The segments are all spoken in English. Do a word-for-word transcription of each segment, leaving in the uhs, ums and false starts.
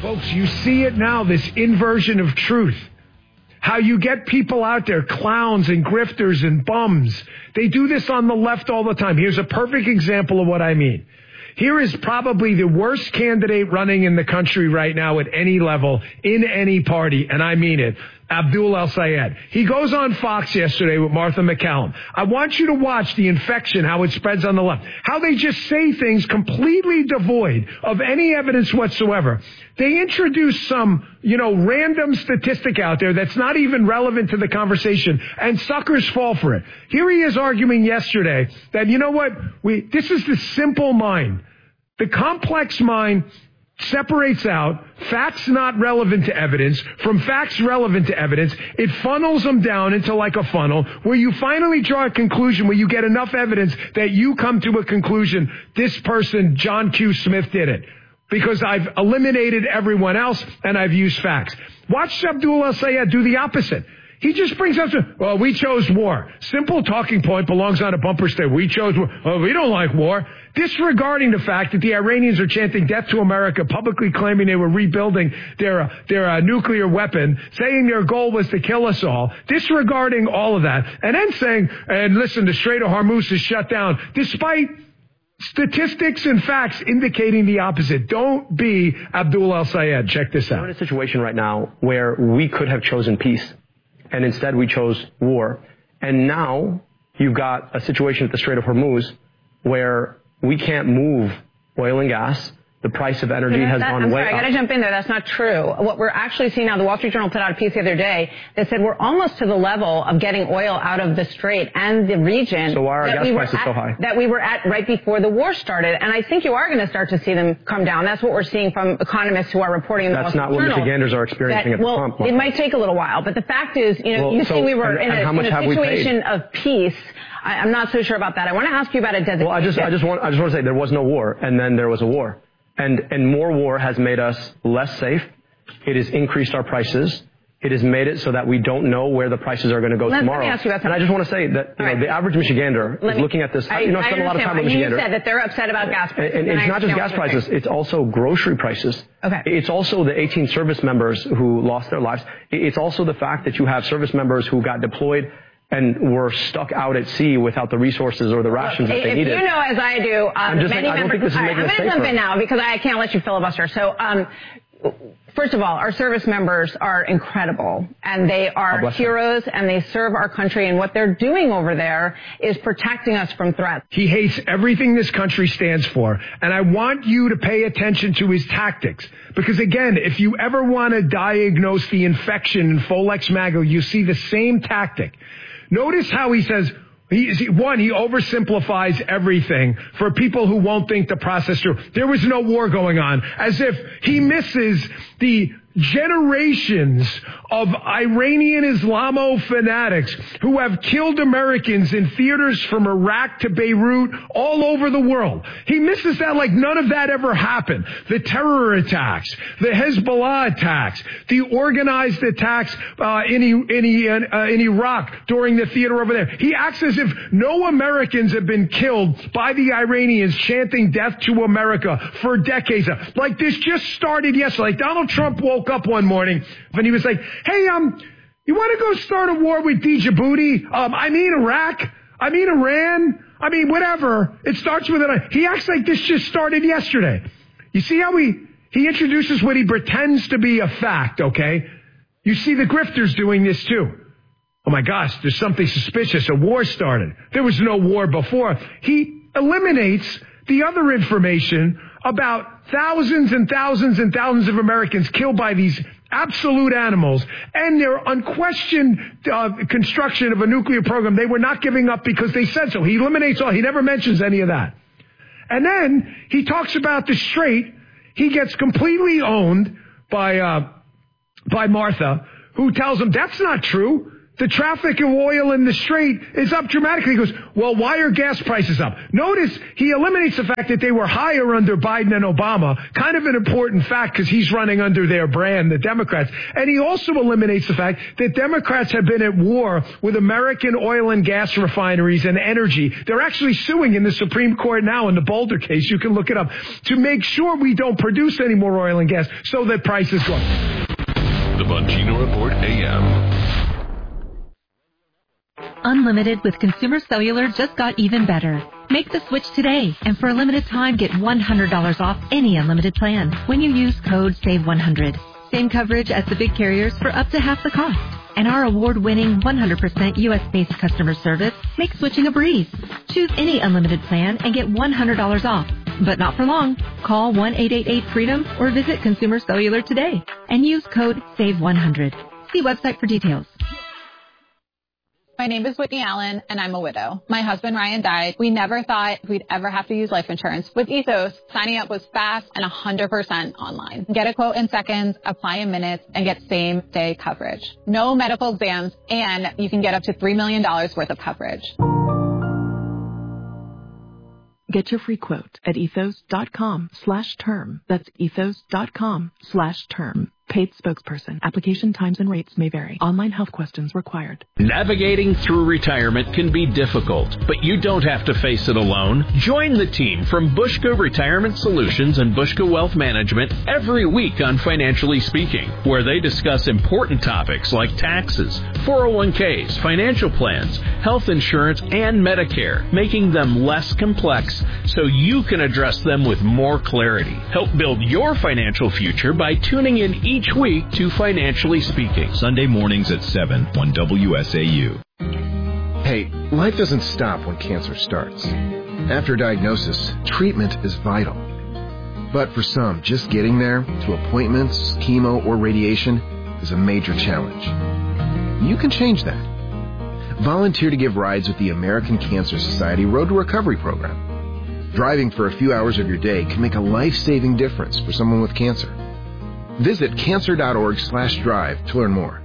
Folks, you see it now, this inversion of truth. How you get people out there, clowns and grifters and bums. They do this on the left all the time. Here's a perfect example of what I mean. Here is probably the worst candidate running in the country right now at any level, in any party, and I mean it, Abdul El-Sayed. He goes on Fox yesterday with Martha McCallum. I want you to watch the infection, how it spreads on the left, how they just say things completely devoid of any evidence whatsoever. They introduce some, you know, random statistic out there that's not even relevant to the conversation, and suckers fall for it. Here he is arguing yesterday that, you know what, we this is the simple mind. The complex mind separates out facts not relevant to evidence from facts relevant to evidence. It funnels them down into like a funnel where you finally draw a conclusion, where you get enough evidence that you come to a conclusion, this person, John Q. Smith, did it. Because I've eliminated everyone else and I've used facts. Watch Abdul El-Sayed do the opposite. He just brings up, to, well, we chose war. Simple talking point belongs on a bumper sticker. We chose war. Oh, we don't like war. Disregarding the fact that the Iranians are chanting death to America, publicly claiming they were rebuilding their, their uh, nuclear weapon, saying their goal was to kill us all, disregarding all of that, and then saying, and listen, the Strait of Hormuz is shut down, despite statistics and facts indicating the opposite. Don't be Abdul El-Sayed. Check this out. We're in a situation right now where we could have chosen peace, and instead we chose war. And now you've got a situation at the Strait of Hormuz where we can't move oil and gas. The price of energy that, has that, gone I'm way sorry, up. I got to jump in there. That's not true. What we're actually seeing now, the Wall Street Journal put out a piece the other day that said we're almost to the level of getting oil out of the Strait and the region. So why are that gas we were prices at, so high? That we were at right before the war started. And I think you are going to start to see them come down. That's what we're seeing from economists who are reporting in the Wall Street Journal. That's not what Michiganders are experiencing that, at well, Trump. It might take a little while. But the fact is, you know, well, you so, see we were and, in a, and in a situation of peace. I, I'm not so sure about that. I want to ask you about a designation. Well, I just, I just want, I just want to say there was no war, and then there was a war. And, and more war has made us less safe. It has increased our prices. It has made it so that we don't know where the prices are going to go let, tomorrow. Let me ask you about and I just want to say that you know, right. the average Michigander let is me, looking at this. I, you know, I spend a lot of time with Michigander. You said that they're upset about gas prices. And, and, and it's not just gas prices. It's also grocery prices. Okay. It's also the eighteen service members who lost their lives. It's also the fact that you have service members who got deployed and were stuck out at sea without the resources or the rations Look, that they if needed. You know, as I do, um, just many saying, I don't members. think this is Right, making I'm it going to jump safer. in now because I can't let you filibuster. So, um, first of all, our service members are incredible, and they are heroes, them. and they serve our country. And what they're doing over there is protecting us from threats. He hates everything this country stands for, and I want you to pay attention to his tactics. Because again, if you ever want to diagnose the infection in Folex MAGA, you see the same tactic. Notice how he says, he, one, he oversimplifies everything for people who won't think the process through. There was no war going on, as if he misses the generations of Iranian Islamo fanatics who have killed Americans in theaters from Iraq to Beirut all over the world. He misses that like none of that ever happened. The terror attacks, the Hezbollah attacks, the organized attacks uh, in, in, uh, in Iraq during the theater over there. He acts as if no Americans have been killed by the Iranians chanting death to America for decades. Like this just started yesterday. Like Donald Trump woke up one morning and he was like, hey, um, you want to go start a war with Djibouti? Um, I mean Iraq. I mean Iran. I mean whatever. It starts with an. He acts like this just started yesterday. You see how he he introduces what he pretends to be a fact, okay? You see the grifters doing this too. Oh my gosh, there's something suspicious. A war started. There was no war before. He eliminates the other information about thousands and thousands and thousands of Americans killed by these absolute animals and their unquestioned uh, construction of a nuclear program they were not giving up because they said so. He eliminates all. He never mentions any of that. And then he talks about the Strait. He gets completely owned by uh, by Martha, who tells him that's not true. the traffic of oil in the Strait is up dramatically. He goes, well, why are gas prices up? Notice he eliminates the fact that they were higher under Biden and Obama, kind of an important fact because he's running under their brand, the Democrats. And he also eliminates the fact that Democrats have been at war with American oil and gas refineries and energy. They're actually suing in the Supreme Court now in the Boulder case. You can look it up to make sure we don't produce any more oil and gas so that prices go up. The Bongino Report A M. Unlimited with Consumer Cellular just got even better. Make the switch today, and for a limited time, get one hundred dollars off any unlimited plan when you use code save one hundred. Same coverage as the big carriers for up to half the cost. And our award-winning one hundred percent U S-based customer service makes switching a breeze. Choose any unlimited plan and get one hundred dollars off. But not for long. Call one eight eight eight freedom or visit Consumer Cellular today and use code save one hundred. See website for details. My name is Whitney Allen, and I'm a widow. My husband, Ryan, died. We never thought we'd ever have to use life insurance. With Ethos, signing up was fast and one hundred percent online. Get a quote in seconds, apply in minutes, and get same-day coverage. No medical exams, and you can get up to three million dollars worth of coverage. Get your free quote at ethos.com slash term. That's ethos.com slash term. Paid spokesperson. Application times and rates may vary. Online health questions required. Navigating through retirement can be difficult, but you don't have to face it alone. Join the team from Bushka Retirement Solutions and Bushka Wealth Management every week on Financially Speaking, where they discuss important topics like taxes, four oh one k's, financial plans, health insurance, and Medicare, making them less complex so you can address them with more clarity. Help build your financial future by tuning in each Each week to Financially Speaking. Sunday mornings at seven on W S A U. Hey, life doesn't stop when cancer starts. After diagnosis, treatment is vital. But for some, just getting there, to appointments, chemo, or radiation, is a major challenge. You can change that. Volunteer to give rides with the American Cancer Society Road to Recovery program. Driving for a few hours of your day can make a life-saving difference for someone with cancer. Visit cancer.org slash drive to learn more.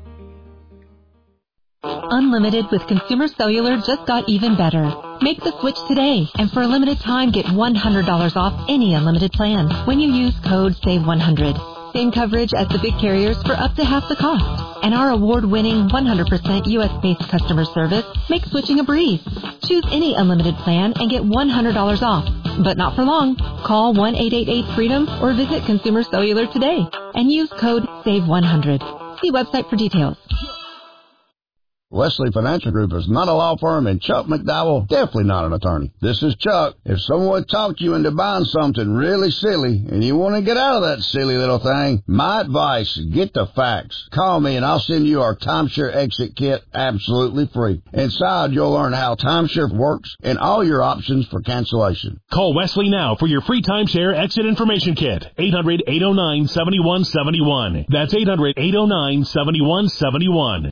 Unlimited with Consumer Cellular just got even better. Make the switch today, and for a limited time, get one hundred dollars off any unlimited plan when you use code save one hundred. Same coverage as the big carriers for up to half the cost. And our award-winning one hundred percent U S-based customer service makes switching a breeze. Choose any unlimited plan and get one hundred dollars off. But not for long. Call one eight eight eight freedom or visit Consumer Cellular today and use code save one hundred. See website for details. Wesley Financial Group is not a law firm, and Chuck McDowell definitely not an attorney. This is Chuck. If someone talked you into buying something really silly and you want to get out of that silly little thing, my advice, get the facts. Call me and I'll send you our timeshare exit kit absolutely free. Inside, you'll learn how timeshare works and all your options for cancellation. Call Wesley now for your free timeshare exit information kit. eight hundred, eight oh nine, seven one seven one. That's eight hundred, eight oh nine, seven one seven one.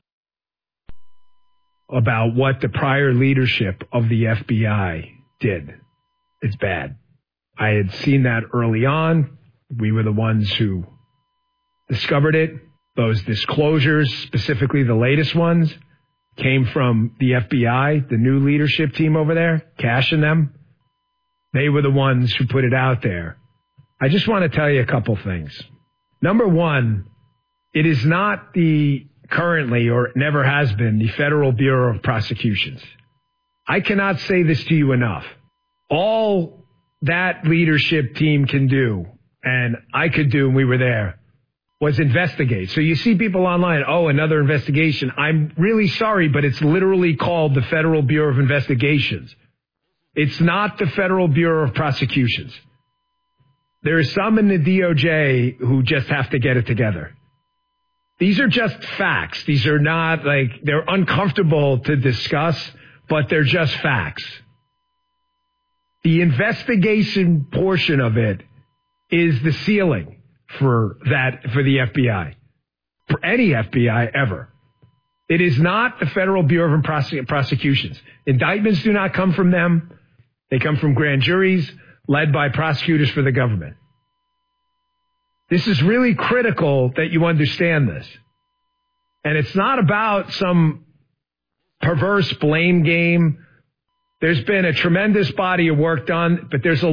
About what the prior leadership of the F B I did. It's bad. I had seen that early on. We were the ones who discovered it. Those disclosures, specifically the latest ones, came from the F B I, the new leadership team over there, Cash and them. They were the ones who put it out there. I just want to tell you a couple things. Number one, it is not the currently, or never has been, the Federal Bureau of Prosecutions. I cannot say this to you enough. All that leadership team can do, and I could do, and we were there, was investigate. So you see people online, oh, another investigation. I'm really sorry, but it's literally called the Federal Bureau of Investigations. It's not the Federal Bureau of Prosecutions. There are some in the D O J who just have to get it together. These are just facts. These are not like, they're uncomfortable to discuss, but they're just facts. The investigation portion of it is the ceiling for that, for the F B I, for any F B I ever. It is not the Federal Bureau of Prosecutions. Indictments do not come from them. They come from grand juries led by prosecutors for the government. This is really critical that you understand this. And it's not about some perverse blame game. There's been a tremendous body of work done, but there's a